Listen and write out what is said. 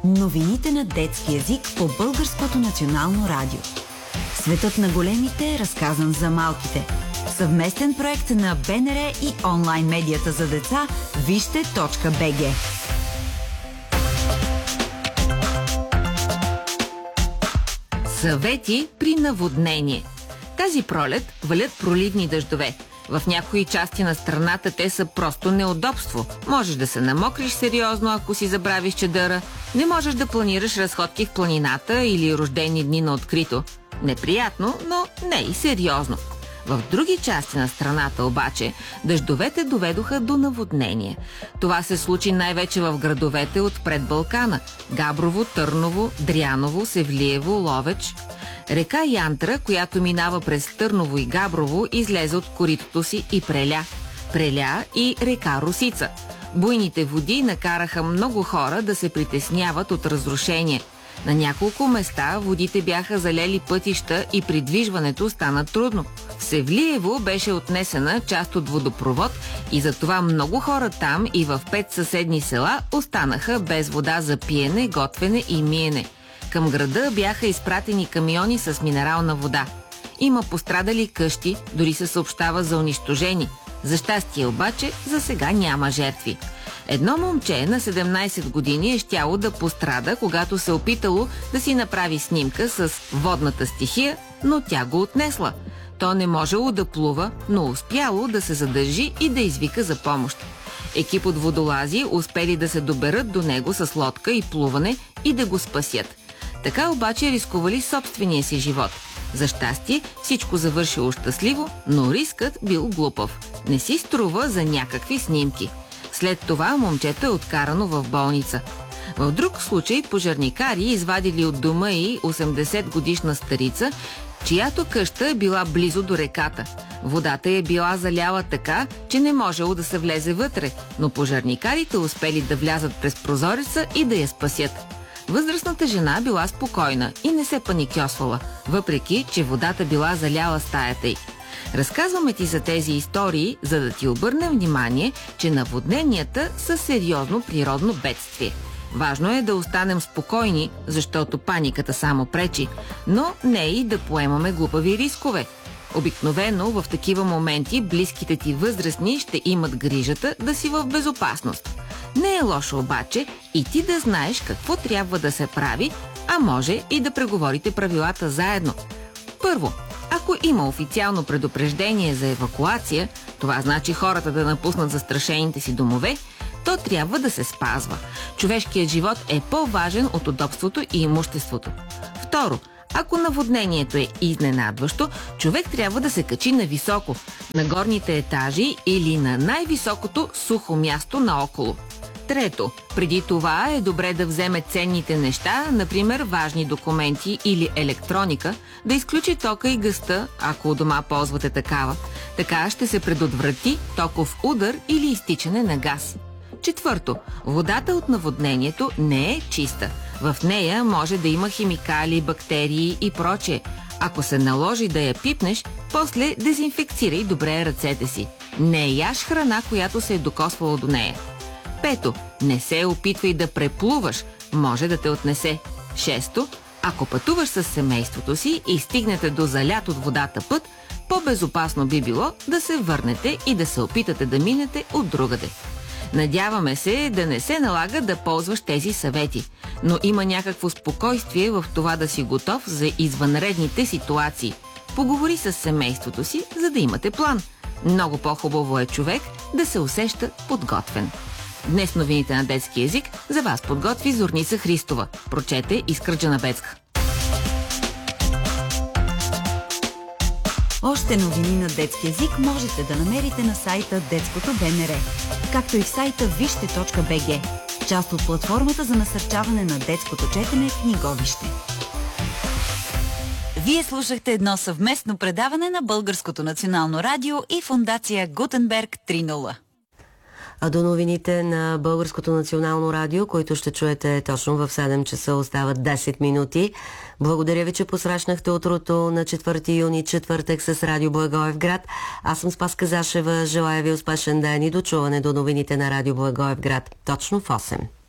Новините на детски език по Българското национално радио. Светът на големите, разказан за малките. Съвместен проект на БНР и онлайн медията за деца Вижте.бг. Съвети при наводнение. Тази пролет валят проливни дъждове. В някои части на страната те са просто неудобство. Можеш да се намокриш сериозно, ако си забравиш чадъра. Не можеш да планираш разходки в планината или рождени дни на открито. Неприятно, но не и сериозно. В други части на страната обаче дъждовете доведоха до наводнение. Това се случи най-вече в градовете от пред Балкана – Габрово, Търново, Дряново, Севлиево, Ловеч. Река Янтра, която минава през Търново и Габрово, излезе от коритото си и преля и река Росица. Буйните води накараха много хора да се притесняват от разрушение. На няколко места водите бяха залели пътища и придвижването стана трудно. В Севлиево беше отнесена част от водопровод и затова много хора там и в 5 съседни села останаха без вода за пиене, готвене и миене. Към града бяха изпратени камиони с минерална вода. Има пострадали къщи, дори се съобщава за унищожени. За щастие обаче, за сега няма жертви. Едно момче на 17 години е щяло да пострада, когато се опитало да си направи снимка с водната стихия, но тя го отнесла. То не можело да плува, но успяло да се задържи и да извика за помощ. Екип от водолази успели да се доберат до него с лодка и плуване и да го спасят. Така обаче рискували собствения си живот. За щастие всичко завършило щастливо, но рискът бил глупав. Не си струва за някакви снимки. След това момчето е откарано в болница. В друг случай пожарникари извадили от дома и 80-годишна старица, чиято къща е била близо до реката. Водата е била заляла така, че не можело да се влезе вътре, но пожарникарите успели да влязат през прозореца и да я спасят. Възрастната жена била спокойна и не се паникьосвала, въпреки че водата била заляла стаята й. Разказваме ти за тези истории, за да ти обърнем внимание, че наводненията са сериозно природно бедствие. Важно е да останем спокойни, защото паниката само пречи, но не и да поемаме глупави рискове. Обикновено в такива моменти близките ти възрастни ще имат грижата да си в безопасност. Не е лошо обаче и ти да знаеш какво трябва да се прави, а може и да преговорите правилата заедно. Първо, ако има официално предупреждение за евакуация, това значи хората да напуснат застрашените си домове, то трябва да се спазва. Човешкият живот е по-важен от удобството и имуществото. Второ, ако наводнението е изненадващо, човек трябва да се качи на високо, на горните етажи или на най-високото сухо място наоколо. Трето, преди това е добре да вземе ценните неща, например важни документи или електроника, да изключи тока и газта, ако у дома ползвате такава. Така ще се предотврати токов удар или изтичане на газ. Четвърто, водата от наводнението не е чиста. В нея може да има химикали, бактерии и прочее. Ако се наложи да я пипнеш, после дезинфекцирай добре ръцете си. Не яж храна, която се е докосвала до нея. Пето, не се опитвай да преплуваш, може да те отнесе. Шесто, ако пътуваш с семейството си и стигнете до залят от водата път, по-безопасно би било да се върнете и да се опитате да минете от другаде. Надяваме се да не се налага да ползваш тези съвети, но има някакво спокойствие в това да си готов за извънредните ситуации. Поговори с семейството си, за да имате план. Много по-хубаво е човек да се усеща подготвен. Днес новините на детски език за вас подготви Зорница Христова. Прочете Искра Джанабецка. Още новини на детски език можете да намерите на сайта Детското БНР, както и в сайта Вижте.бг, част от платформата за насърчаване на детското четене в Книговище. Вие слушахте едно съвместно предаване на Българското национално радио и фондация Гутенберг 3.0. А до новините на Българското национално радио, които ще чуете точно в 7 часа, остават 10 минути. Благодаря ви, че посрещнахте утрото на 4 юни, четвъртък с Радио Благоевград. Аз съм Спаска Зашева. Желая ви успешен ден и дочуване до новините на Радио Благоевград точно в 8.